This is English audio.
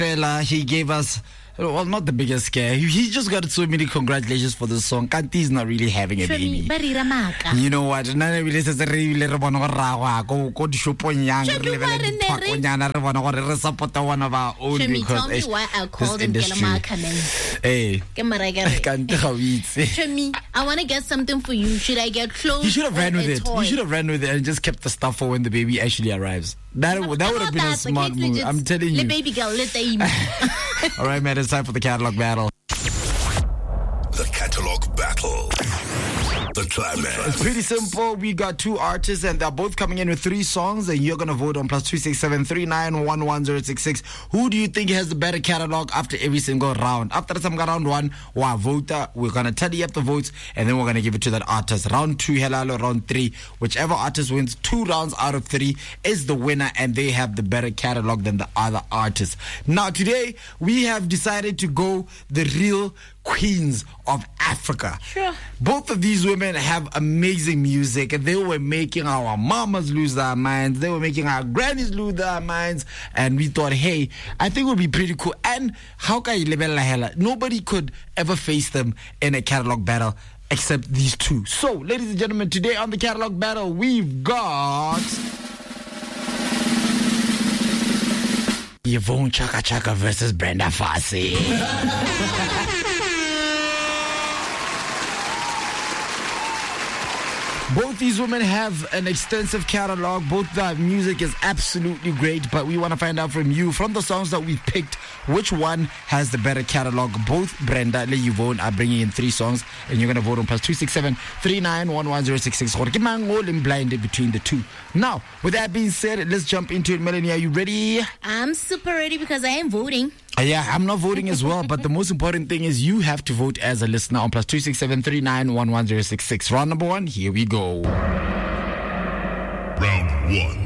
He gave us, well, not the biggest scare. He just got so many congratulations for the song. Kanti's not really having a baby. You know what? Support one of our own because tell me why I called him Hey, I want to get something for you. Should I get clothes? You should have ran with it. You should have ran with it and just kept the stuff for when the baby actually arrives. That would have been a smart move. I'm telling you. The baby girl, let All right, man, it's time for the catalog battle. The catalog battle. The climax. It's pretty simple. We got two artists and they're both coming in with 3 songs and you're going to vote on +267 3911 Who do you think has the better catalog after every single round? After some round 1, we're going to tally up the votes and then we're going to give it to that artist. Round 2, hello, round 3. Whichever artist wins 2 rounds out of 3 is the winner and they have the better catalog than the other artists. Now, today, we have decided to go the real queens of Africa. Sure. Both of these women have amazing music and they were making our mamas lose their minds. They were making our grannies lose their minds. And we thought, hey, I think it would be pretty cool. And nobody could ever face them in a catalog battle except these two. So, ladies and gentlemen, today on the catalog battle, we've got Yvonne Chaka Chaka versus Brenda Fassie. Both these women have an extensive catalog. Both their music is absolutely great, but we want to find out from you, from the songs that we've picked, which one has the better catalog. Both Brenda and Yvonne are bringing in 3 songs, and you're going to vote on +267 3911 or give me all in blinded between the two. Now, with that being said, let's jump into it. Melanie, are you ready? I'm super ready because I am voting. Yeah, I'm not voting as well, but the most important thing is you have to vote as a listener on +267 3911 Round number 1, here we go. Round 1.